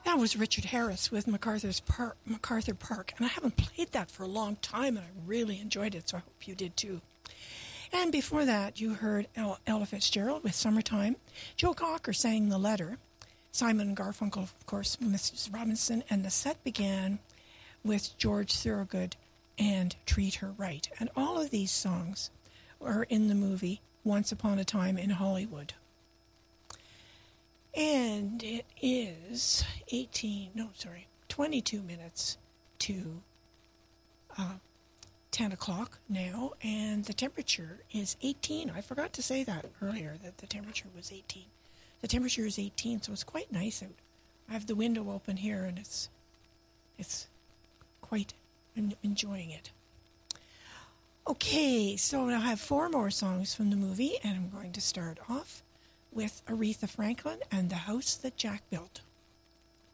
That was Richard Harris with MacArthur Park, and I haven't played that for a long time, and I really enjoyed it, so I hope you did too. And before that, you heard Ella Fitzgerald with Summertime. Joe Cocker sang The Letter. Simon and Garfunkel, of course, Mrs. Robinson, and the set began with George Thorogood and Treat Her Right. And all of these songs are in the movie Once Upon a Time in Hollywood. And it is 22 minutes to 10 o'clock now, and the temperature is 18. I forgot to say that earlier, that the temperature was 18. The temperature is 18, so it's quite nice out. I have the window open here, and it's quite enjoying it. Okay, so I have 4 more songs from the movie, and I'm going to start off with Aretha Franklin and The House That Jack Built.